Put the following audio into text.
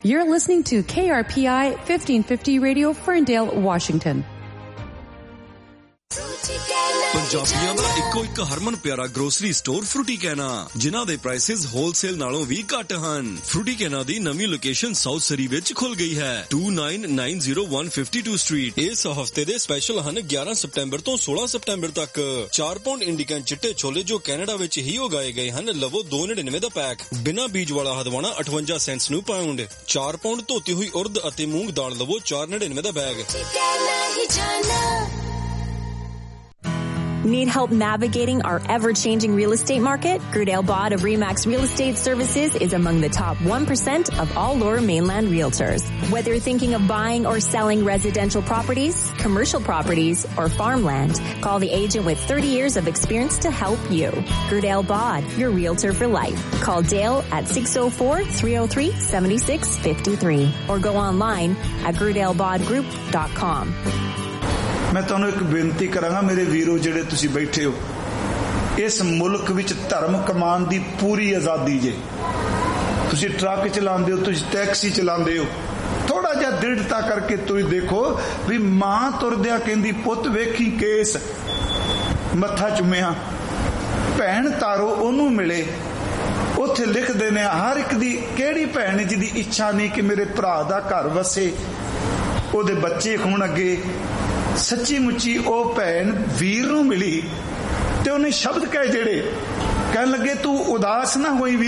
You're listening to KRPI 1550 Radio, Ferndale, Washington. ਪੰਜਾਬੀਆਂ ਦਾ ਇੱਕੋ ਇੱਕ ਹਰਮਨ ਪਿਆਰਾ ਗਰੋਸਰੀ ਸਟੋਰ ਫਰੂਟੀ ਕੈਨਾ, ਜਿਨ੍ਹਾਂ ਦੇ ਪ੍ਰਾਈਸਿਸ ਹੋਲਸੇਲ ਨਾਲੋਂ ਵੀ ਘੱਟ ਹਨ। ਫਰੂਟੀ ਕੈਨਾ ਦੀ ਨਵੀਂ ਲੋਕੇਸ਼ਨ ਸਾਊਥ ਸਰੀ ਵਿੱਚ ਖੁੱਲ ਗਈ ਹੈ, 2990 ਸਟਰੀਟ। ਇਸ ਹਫਤੇ ਦੇ ਸਪੈਸ਼ਲ ਹਨ 11 ਸਤੰਬਰ ਤੋਂ 16 ਸਤੰਬਰ ਤੱਕ। 4 ਪਾਉਂਡ ਇੰਡੀਕਨ ਚਿੱਟੇ ਛੋਲੇ ਜੋ ਕੈਨੇਡਾ ਵਿੱਚ ਹੀ ਉਗਾਏ ਗਏ ਹਨ, ਲਵੋ 2.99 ਦਾ ਪੈਕ। ਬਿਨਾਂ ਬੀਜ ਵਾਲਾ ਹਦਵਾਣਾ 58 ਸੈਂਟਸ ਨੂੰ ਪਾਉਂਡ। 4 ਪਾਉਂਡ ਧੋਤੀ ਹੋਈ ਉਰਦ ਅਤੇ ਮੂੰਗ ਦਾਲ ਲਵੋ 4.99 ਦਾ bag. Need help navigating our ever-changing real estate market? Grudale Bod of Remax Real Estate Services is among the top 1% of all Lower Mainland realtors. Whether you're thinking of buying or selling residential properties, commercial properties, or farmland, call the agent with 30 years of experience to help you. Grudale Bod, your realtor for life. Call Dale at 604-303-7653 or go online at grudalebodgroup.com. ਮੈਂ ਤੁਹਾਨੂੰ ਇੱਕ ਬੇਨਤੀ ਕਰਾਂਗਾ ਮੇਰੇ ਵੀਰੋ ਜਿਹੜੇ ਤੁਸੀਂ ਬੈਠੇ ਹੋ, ਇਸ ਮੁਲਕ ਵਿੱਚ ਧਰਮ ਕਮਾਉਣ ਦੀ ਪੂਰੀ ਆਜ਼ਾਦੀ ਜੇ। ਤੁਸੀਂ ਟਰੱਕ ਚਲਾਉਂਦੇ ਹੋ, ਤੁਸੀਂ ਟੈਕਸੀ ਚਲਾਉਂਦੇ ਹੋ, ਥੋੜਾ ਜਿਹਾ ਦ੍ਰਿੜਤਾ ਕਰਕੇ ਤੁਸੀਂ ਦੇਖੋ ਵੀ ਮਾਂ ਤੁਰਦਿਆਂ ਕਹਿੰਦੀ ਪੁੱਤ ਵੇਖੀ ਕੇਸ, ਮੱਥਾ ਚੁੰਮਿਆ, ਭੈਣ ਤਾਰੋ ਉਹਨੂੰ ਮਿਲੇ। ਉੱਥੇ ਲਿਖਦੇ ਨੇ ਹਰ ਇੱਕ ਦੀ ਕਿਹੜੀ ਭੈਣ ਜਿਹਦੀ ਇੱਛਾ ਨਹੀਂ ਕਿ ਮੇਰੇ ਭਰਾ ਦਾ ਘਰ ਵਸੇ, ਉਹਦੇ ਬੱਚੇ ਹੋਣ ਅੱਗੇ। ਸੱਚੀ ਮੁੱਚੀ ਉਹ ਭੈਣ ਵੀਰ ਨੂੰ ਮਿਲੀ ਤੇ ਉਹਨੇ ਸ਼ਬਦ ਕਹੇ ਜਿਹੜੇ ਕਹਿਣ ਲੱਗੇ, ਤੂੰ ਉਦਾਸ ਨਾ ਹੋਈ